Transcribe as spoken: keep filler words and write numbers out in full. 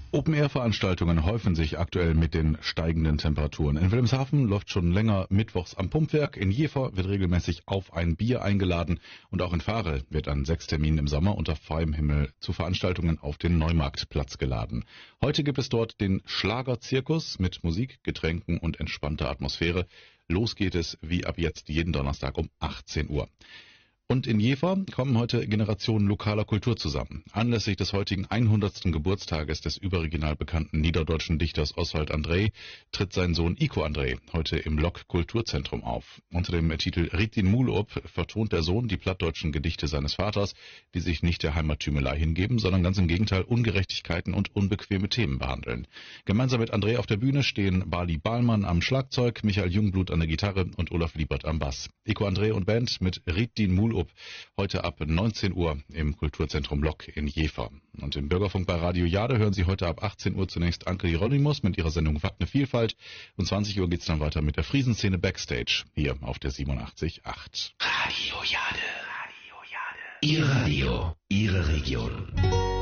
Open-Air-Veranstaltungen häufen sich aktuell mit den steigenden Temperaturen. In Wilhelmshaven läuft schon länger mittwochs am Pumpwerk, in Jever wird regelmäßig auf ein Bier eingeladen und auch in Varel wird an sechs Terminen im Sommer unter freiem Himmel zu Veranstaltungen auf den Neumarktplatz geladen. Heute gibt es dort den Schlagerzirkus mit Musik, Getränken und entspannter Atmosphäre. Los geht es wie ab jetzt jeden Donnerstag um achtzehn Uhr. Und in Jever kommen heute Generationen lokaler Kultur zusammen. Anlässlich des heutigen hundertsten Geburtstages des überregional bekannten niederdeutschen Dichters Oswald André tritt sein Sohn Iko André heute im Lok Kulturzentrum auf. Unter dem Titel Ritin Mulop vertont der Sohn die plattdeutschen Gedichte seines Vaters, die sich nicht der Heimattümelei hingeben, sondern ganz im Gegenteil Ungerechtigkeiten und unbequeme Themen behandeln. Gemeinsam mit André auf der Bühne stehen Bali Bahlmann am Schlagzeug, Michael Jungblut an der Gitarre und Olaf Liebert am Bass. Iko André und Band mit Ritin Mulop heute ab neunzehn Uhr im Kulturzentrum Lok in Jever. Und im Bürgerfunk bei Radio Jade hören Sie heute ab achtzehn Uhr zunächst Anke Hieronymus mit ihrer Sendung Watt ne Vielfalt. Um zwanzig Uhr geht's dann weiter mit der Friesenszene Backstage hier auf der siebenundachtzig Komma acht. Radio Jade. Radio Jade. Ihr Radio, Ihre Region.